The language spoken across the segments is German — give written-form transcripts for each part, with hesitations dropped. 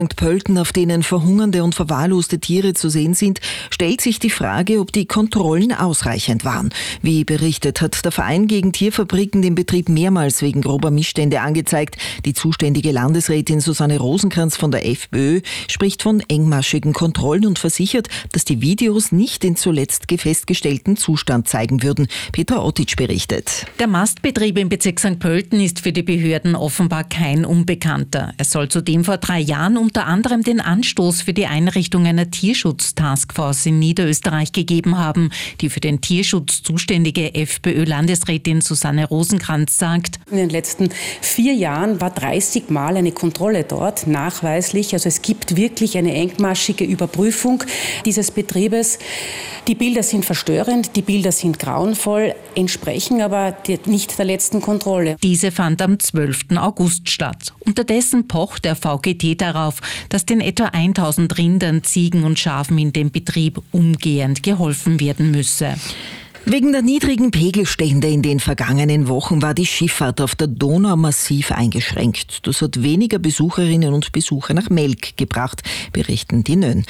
St. Pölten, auf denen verhungernde und verwahrloste Tiere zu sehen sind, stellt sich die Frage, ob die Kontrollen ausreichend waren. Wie berichtet, hat der Verein gegen Tierfabriken den Betrieb mehrmals wegen grober Missstände angezeigt. Die zuständige Landesrätin Susanne Rosenkranz von der FPÖ spricht von engmaschigen Kontrollen und versichert, dass die Videos nicht den zuletzt festgestellten Zustand zeigen würden. Petra Otic berichtet. Der Mastbetrieb im Bezirk St. Pölten ist für die Behörden offenbar kein Unbekannter. Es soll zudem vor 3 Jahren unter anderem den Anstoß für die Einrichtung einer Tierschutz-Taskforce in Niederösterreich gegeben haben, die für den Tierschutz zuständige FPÖ-Landesrätin Susanne Rosenkranz sagt: In den letzten 4 Jahren war 30 Mal eine Kontrolle dort, nachweislich. Also es gibt wirklich eine engmaschige Überprüfung dieses Betriebes. Die Bilder sind verstörend, die Bilder sind grauenvoll, entsprechen aber nicht der letzten Kontrolle. Diese fand am 12. August statt. Unterdessen pocht der VGT darauf, dass den etwa 1000 Rindern, Ziegen und Schafen in dem Betrieb umgehend geholfen werden müsse. Wegen der niedrigen Pegelstände in den vergangenen Wochen war die Schifffahrt auf der Donau massiv eingeschränkt. Das hat weniger Besucherinnen und Besucher nach Melk gebracht, berichten die Nön.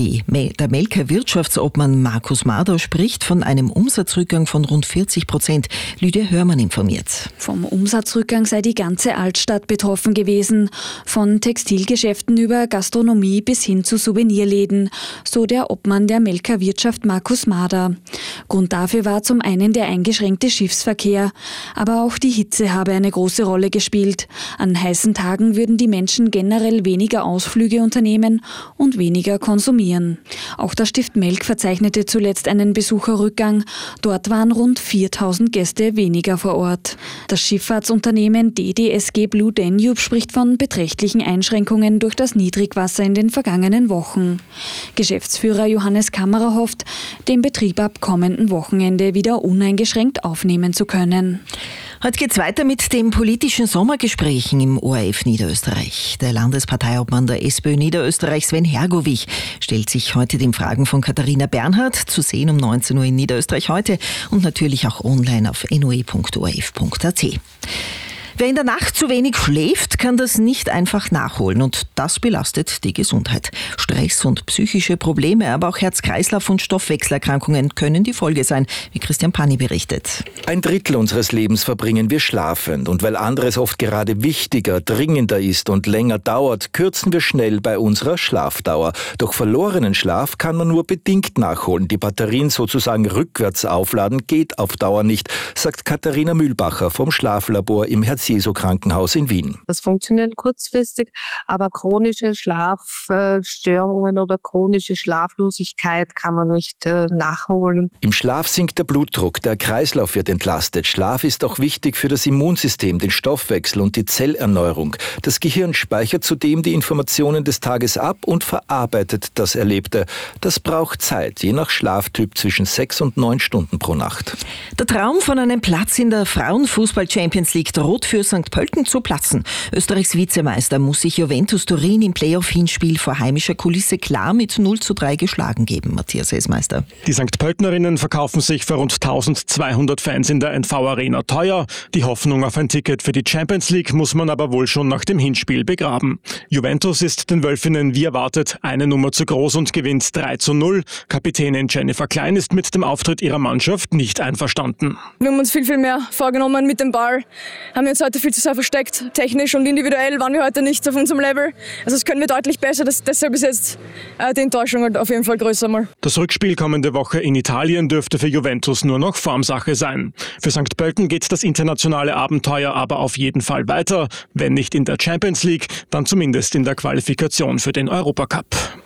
Der Melker Wirtschaftsobmann Markus Mader spricht von einem Umsatzrückgang von rund 40%. Lydia Hörmann informiert. Vom Umsatzrückgang sei die ganze Altstadt betroffen gewesen. Von Textilgeschäften über Gastronomie bis hin zu Souvenirläden, so der Obmann der Melker Wirtschaft Markus Mader. Grund dafür war zum einen der eingeschränkte Schiffsverkehr, aber auch die Hitze habe eine große Rolle gespielt. An heißen Tagen würden die Menschen generell weniger Ausflüge unternehmen und weniger konsumieren. Auch das Stift Melk verzeichnete zuletzt einen Besucherrückgang. Dort waren rund 4000 Gäste weniger vor Ort. Das Schifffahrtsunternehmen DDSG Blue Danube spricht von beträchtlichen Einschränkungen durch das Niedrigwasser in den vergangenen Wochen. Geschäftsführer Johannes Kammerer hofft, den Betrieb ab kommenden Wochenende wieder uneingeschränkt aufnehmen zu können. Heute geht's weiter mit den politischen Sommergesprächen im ORF Niederösterreich. Der Landesparteiobmann der SPÖ Niederösterreich, Sven Hergovich, stellt sich heute den Fragen von Katharina Bernhardt, zu sehen um 19 Uhr in Niederösterreich heute und natürlich auch online auf noe.orf.at. Wer in der Nacht zu wenig schläft, kann das nicht einfach nachholen und das belastet die Gesundheit. Stress und psychische Probleme, aber auch Herz-Kreislauf- und Stoffwechselerkrankungen können die Folge sein, wie Christian Panni berichtet. 1/3 unseres Lebens verbringen wir schlafend und weil anderes oft gerade wichtiger, dringender ist und länger dauert, kürzen wir schnell bei unserer Schlafdauer. Doch verlorenen Schlaf kann man nur bedingt nachholen. Die Batterien sozusagen rückwärts aufladen geht auf Dauer nicht, sagt Katharina Mühlbacher vom Schlaflabor im Herz-Jesu-Krankenhaus in Wien. Das funktioniert kurzfristig, aber chronische Schlafstörungen oder chronische Schlaflosigkeit kann man nicht nachholen. Im Schlaf sinkt der Blutdruck, der Kreislauf wird entlastet. Schlaf ist auch wichtig für das Immunsystem, den Stoffwechsel und die Zellerneuerung. Das Gehirn speichert zudem die Informationen des Tages ab und verarbeitet das Erlebte. Das braucht Zeit, je nach Schlaftyp zwischen 6 und 9 Stunden pro Nacht. Der Traum von einem Platz in der Frauenfußball-Champions League droht für St. Pölten zu platzen. Österreichs Vizemeister muss sich Juventus Turin im Playoff-Hinspiel vor heimischer Kulisse klar mit 0:3 geschlagen geben. Matthias Hesmeister. Die St. Pöltenerinnen verkaufen sich für rund 1200 Fans in der NV Arena teuer. Die Hoffnung auf ein Ticket für die Champions League muss man aber wohl schon nach dem Hinspiel begraben. Juventus ist den Wölfinnen wie erwartet eine Nummer zu groß und gewinnt 3:0. Kapitänin Jennifer Klein ist mit dem Auftritt ihrer Mannschaft nicht einverstanden. Wir haben uns viel mehr vorgenommen mit dem Ball. Haben wir uns heute viel zu sehr versteckt. Technisch und individuell waren wir heute nicht auf unserem Level. Also das können wir deutlich besser. Deshalb ist jetzt die Enttäuschung halt auf jeden Fall größer mal. Das Rückspiel kommende Woche in Italien dürfte für Juventus nur noch Formsache sein. Für St. Pölten geht das internationale Abenteuer aber auf jeden Fall weiter. Wenn nicht in der Champions League, dann zumindest in der Qualifikation für den Europacup.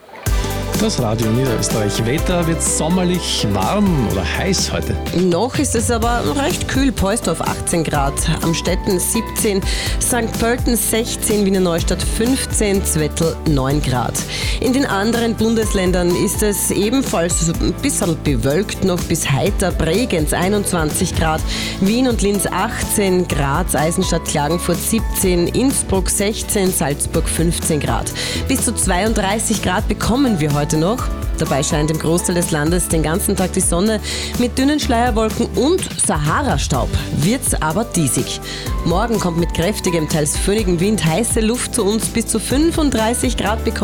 Das Radio Niederösterreich. Wetter wird sommerlich warm oder heiß heute. Noch ist es aber recht kühl. Poisdorf 18 Grad, Amstetten 17, St. Pölten 16, Wiener Neustadt 15, Zwettl 9 Grad. In den anderen Bundesländern ist es ebenfalls ein bisschen bewölkt, noch bis heiter. Bregenz 21 Grad, Wien und Linz 18, Graz, Eisenstadt, Klagenfurt 17, Innsbruck 16, Salzburg 15 Grad. Bis zu 32 Grad bekommen wir heute noch. Dabei scheint im Großteil des Landes den ganzen Tag die Sonne. Mit dünnen Schleierwolken und Sahara-Staub wird's aber diesig. Morgen kommt mit kräftigem, teils föhnigem Wind heiße Luft zu uns. Bis zu 35 Grad bekommen